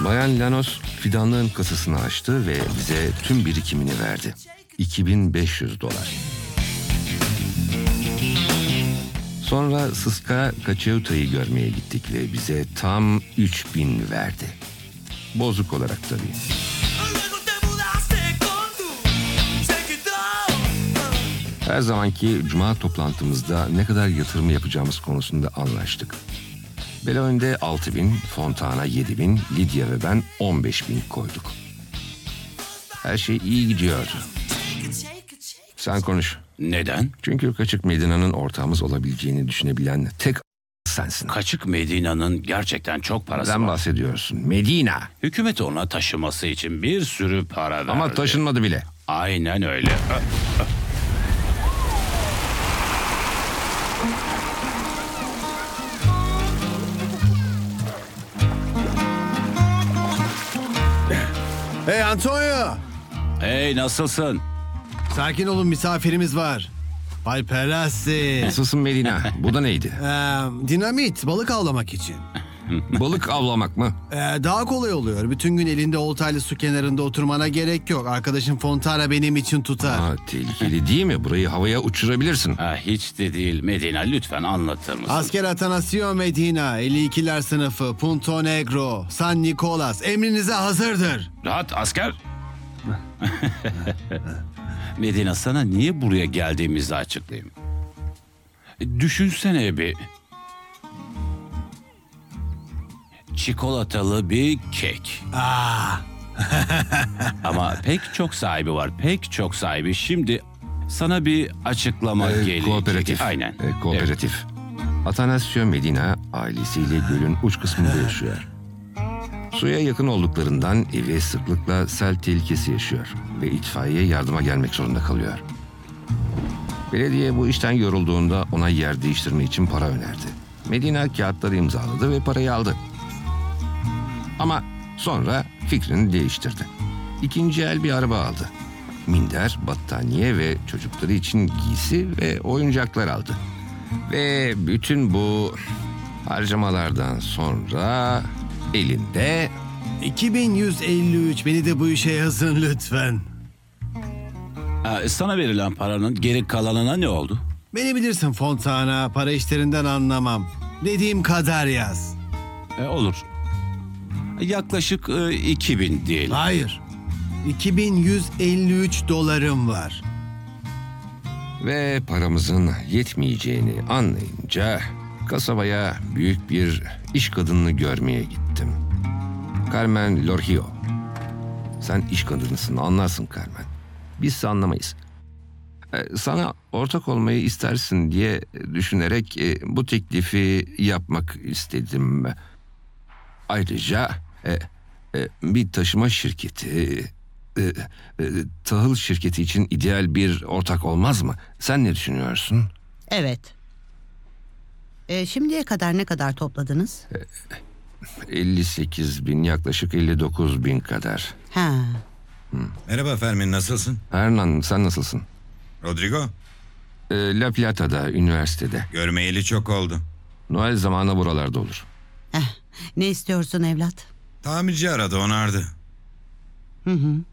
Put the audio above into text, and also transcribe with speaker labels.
Speaker 1: Bayan Llanos fidanlığın kasasını açtı ve bize tüm birikimini verdi. $2.500. Sonra Sıska Kaçeuta'yı görmeye gittik ve bize tam 3.000 verdi. Bozuk olarak tabii. Her zamanki cuma toplantımızda ne kadar yatırım yapacağımız konusunda anlaştık. Belloni'de 6.000, Fontana 7.000, Lydia ve ben 15.000 koyduk. Her şey iyi gidiyordu. Sen konuş.
Speaker 2: Neden?
Speaker 1: Çünkü Kaçık Medina'nın ortağımız olabileceğini düşünebilen tek sensin.
Speaker 2: Kaçık Medina'nın gerçekten çok parası
Speaker 1: Neden
Speaker 2: var.
Speaker 1: bahsediyorsun? Medina.
Speaker 2: Hükümet ona taşıması için bir sürü para verdi.
Speaker 1: Ama taşınmadı bile.
Speaker 2: Aynen öyle.
Speaker 3: Hey Antonio!
Speaker 2: Hey, nasılsın?
Speaker 3: Sakin olun, misafirimiz var. Bay Pelassi.
Speaker 1: Nasılsın Medina? Bu da neydi?
Speaker 3: Dinamit, balık avlamak için.
Speaker 1: Balık avlamak mı?
Speaker 3: Daha kolay oluyor. Bütün gün elinde oltayla su kenarında oturmana gerek yok. Arkadaşım Fontana benim için tutar.
Speaker 1: Tehlikeli değil mi? Burayı havaya uçurabilirsin.
Speaker 2: Hiç de değil. Medina, lütfen anlatır mısın?
Speaker 3: Asker Atanasio Medina, 52'ler sınıfı, Punto Negro, San Nicolas. Emrinize hazırdır.
Speaker 2: Rahat asker. Medina, sana niye buraya geldiğimizi açıklayayım. Düşünsene bir. Çikolatalı bir kek. Ama pek çok sahibi var. Pek çok sahibi. Şimdi sana bir açıklama gelecek.
Speaker 1: Kooperatif.
Speaker 2: Aynen.
Speaker 1: Kooperatif. Atanasio Medina ailesiyle gölün uç kısmında yaşıyor. Suya yakın olduklarından evi sıklıkla sel tehlikesi yaşıyor ve itfaiye yardıma gelmek zorunda kalıyor. Belediye bu işten yorulduğunda ona yer değiştirme için para önerdi. Medina kağıtları imzaladı ve parayı aldı. Ama sonra fikrini değiştirdi. İkinci el bir araba aldı. Minder, battaniye ve çocukları için giysi ve oyuncaklar aldı. Ve bütün bu harcamalardan sonra elinde
Speaker 3: 2153, beni de bu işe yazın lütfen.
Speaker 2: Sana verilen paranın geri kalanına ne oldu?
Speaker 3: Beni bilirsin Fontana, para işlerinden anlamam. Dediğim kadar yaz.
Speaker 2: Olur. Yaklaşık 2000 diyelim.
Speaker 3: Hayır. 2153 dolarım var.
Speaker 1: ve paramızın yetmeyeceğini anlayınca kasabaya büyük bir iş kadınını görmeye gittim. Carmen Lorgio. Sen iş kadınısın, anlarsın Carmen. Bizse anlamayız. Sana ortak olmayı istersin diye düşünerek bu teklifi yapmak istedim. Ayrıca bir taşıma şirketi, tahıl şirketi için ideal bir ortak olmaz mı? Sen ne düşünüyorsun?
Speaker 4: Evet. Şimdiye kadar ne kadar topladınız?
Speaker 1: 58 bin, yaklaşık 59 bin kadar.
Speaker 4: Ha.
Speaker 5: Merhaba Fermin, nasılsın?
Speaker 1: Hernan, sen nasılsın?
Speaker 5: Rodrigo,
Speaker 1: La Plata'da, üniversitede.
Speaker 5: görmeyeli çok oldu.
Speaker 1: Noel zamanı buralarda olur.
Speaker 4: Ne istiyorsun evlat?
Speaker 5: Tamirci aradı, onardı.
Speaker 4: Hı hı.